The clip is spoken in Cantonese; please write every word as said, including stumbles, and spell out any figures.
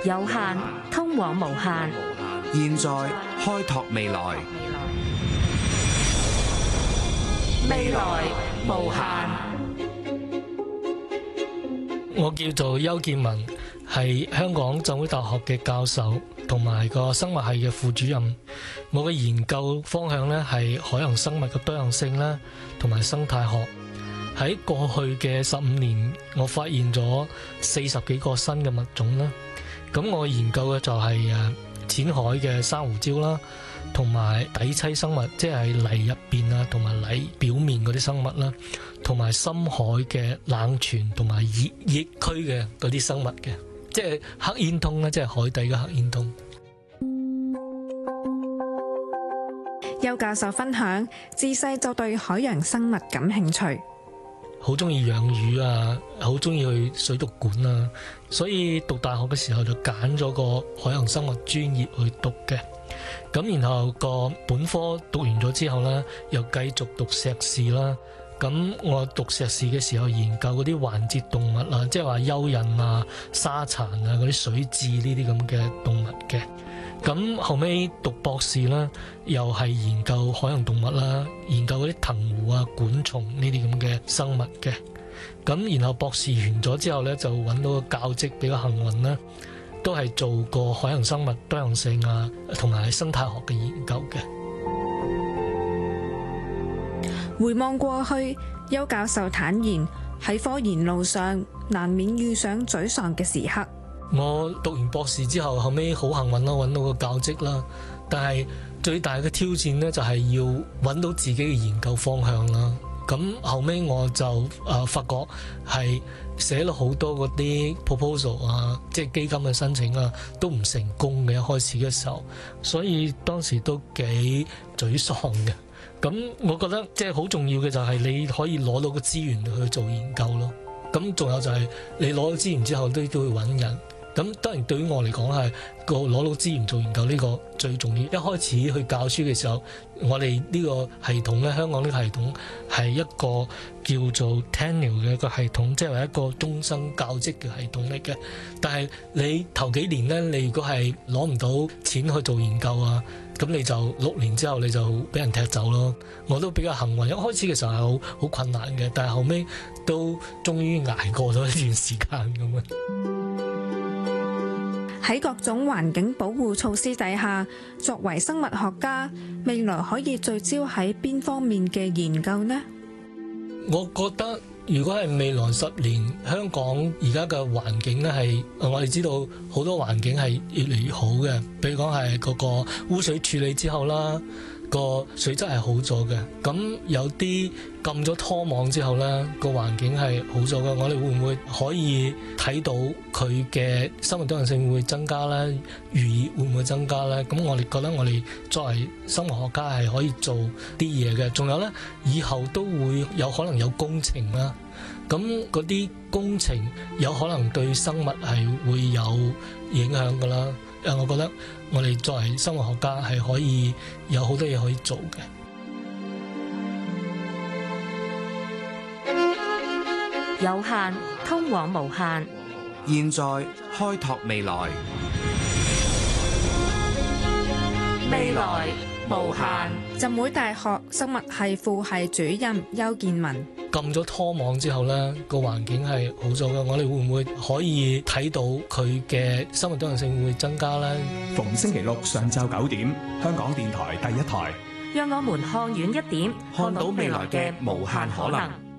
有限通往無限， 現在開拓未來， 未來無限。 我叫做邱建文，係香港浸會大學嘅教授，同埋個生物系嘅副主任。我嘅研究方向咧係海洋生物嘅多樣性啦，同埋生態學。喺過去嘅十五年，我發現咗四十幾個新嘅物種啦。咁我研究嘅就係誒淺海嘅珊瑚礁啦，同埋底棲生物，即係泥入邊啊，同埋泥表面嗰啲生物啦，同埋深海嘅冷泉同埋熱液區嘅嗰啲生物嘅，即係黑煙通啦，即係海底嘅黑煙通。 邱教授分享，自細就對海洋生物感興趣， 好中意養魚啊，好中意去水族館啊，所以讀大學嘅時候就揀咗個海洋生物專業去讀嘅。咁然後個本科讀完咗之後呢，又繼續讀碩士啦。咁我讀碩士嘅時候研究嗰啲環節動物啊，即係話蚯蚓啊、沙蠶啊、嗰啲水蛭呢啲咁嘅動物嘅。咁後尾讀博士啦，又係研究海洋動物啦，研究嗰啲藤壺啊、管蟲呢啲咁嘅生物嘅。咁然後博士完咗之後呢，就揾到個教職比較幸運啦，都係做過海洋生物多樣性啊，同埋生態學嘅研究嘅。 回望過去，邱教授坦言喺科研路上難免遇上沮喪嘅時刻。 我讀完博士之後，後尾好幸運啦，揾到個教職啦。但係最大嘅挑戰呢，就係要揾到自己嘅研究方向啦。咁後尾我就誒、呃、發覺係寫咗好多嗰啲 proposal 啊，即係基金嘅申請啊，都唔成功嘅。一開始嘅時候，所以當時都幾沮喪嘅。咁我覺得即係好重要嘅就係你可以攞到個資源去做研究咯。咁仲有就係你攞到資源之後都都要揾人。咁當然對於我嚟講係個攞到資源做研究呢個最重要。一開始去教書嘅時候，我哋呢個系統咧，香港呢個系統係一個叫做 tenure 嘅一個系統，即係話一個終生教職嘅系統嚟嘅。但係你頭幾年咧，你如果係攞唔到錢去做研究啊，咁你就六年之後你就俾人踢走咯。我都比較幸運，一開始嘅時候係好好困難嘅，但係後尾都終於捱過咗一段時間咁啊。 喺各種環境保護措施底下，作為生物學家，未來可以聚焦喺邊方面嘅研究呢？ 我覺得如果係未來十年，香港而家嘅環境咧係，我哋知道好多環境係越嚟越好嘅，比如講係嗰個污水處理之後啦，個水質係好咗嘅。咁有啲禁咗拖網之後呢，個環境係好咗嘅。我哋會唔會可以睇到佢嘅生物多樣性會增加呢？漁業會唔會增加呢？咁我哋覺得我哋作為生物學家係可以做啲嘢嘅。仲有呢，以後都會有可能有工程啦。咁嗰啲工程有可能對生物係會有影響㗎啦。誒，我覺得我哋作為生物學家係可以有好多嘢可以做嘅。 有限通往無限， 現在開拓未來， 未來無限。 浸會大學生物系副系主任邱建文： 禁咗拖網之後呢，個環境係好咗嘅。我哋會唔會可以睇到佢嘅生物多樣性會增加呢？ 逢星期六上晝九點，香港電台第一台， 讓我們看遠一點，看到未來嘅無限可能。